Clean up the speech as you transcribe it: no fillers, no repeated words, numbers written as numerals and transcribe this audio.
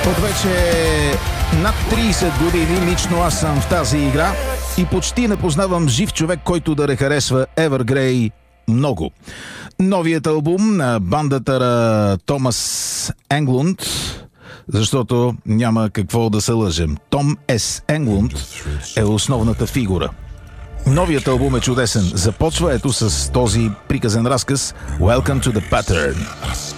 От вече над 30 години лично аз съм в тази игра и почти не познавам жив човек, който да не харесва Evergrey много. Новият албум на бандата на Томас Енглунд, защото няма какво да се лъжем. Том С. Енглунд е основната фигура. Новият албум е чудесен. Започва ето с този приказен разказ Welcome to the Pattern.